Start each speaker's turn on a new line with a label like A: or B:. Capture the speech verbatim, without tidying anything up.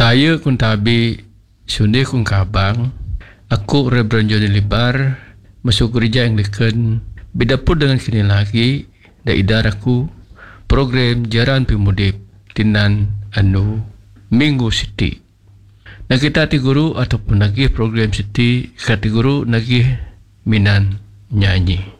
A: Saya kun tabi sundi kun kabang. Aku Reverend Johnny Libar masuk gereja Anglican. Bidapur dengan kini lagi da idaraku program Jaran Pimudip Tinan anu Minggu Siti. Nah kita ti guru ataupun lagi program Siti kati guru lagi minan nyanyi.